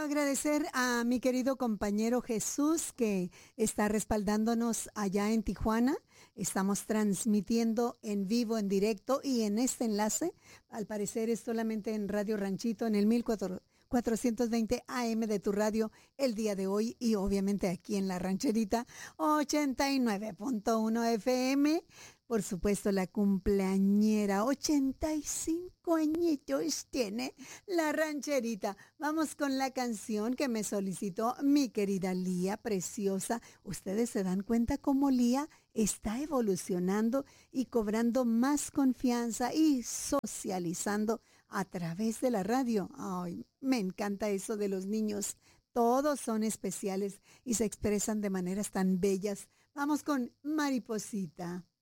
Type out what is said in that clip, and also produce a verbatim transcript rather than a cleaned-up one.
agradecer a mi querido compañero Jesús que está respaldándonos allá en Tijuana. Estamos transmitiendo en vivo, en directo y en este enlace. Al parecer es solamente en Radio Ranchito, en el mil cuatrocientos veinte A M de tu radio el día de hoy y obviamente aquí en La Rancherita ochenta y nueve punto uno F M. Por supuesto, la cumpleañera, ochenta y cinco añitos tiene La Rancherita. Vamos con la canción que me solicitó mi querida Lía, preciosa. Ustedes se dan cuenta cómo Lía está evolucionando y cobrando más confianza y socializando a través de la radio. Ay, me encanta eso de los niños. Todos son especiales y se expresan de maneras tan bellas. Vamos con Mariposita.